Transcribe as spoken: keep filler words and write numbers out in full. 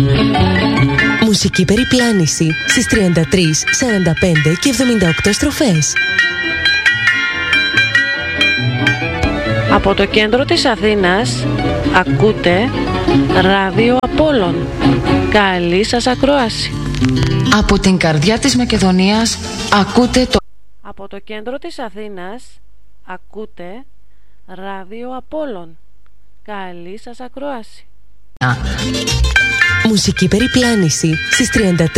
Μουσική περιπλάνηση στις τριάντα τρεις, σαράντα πέντε και εβδομήντα οκτώ στροφές. Από το κέντρο της Αθήνας ακούτε Ράδιο Απόλλων. Καλή σας ακρόαση. Από την καρδιά της Μακεδονίας ακούτε το... Από το κέντρο της Αθήνας ακούτε Ράδιο Απόλλων. Καλή σας ακρόαση. Μουσική περιπλάνηση στις τριάντα τρεις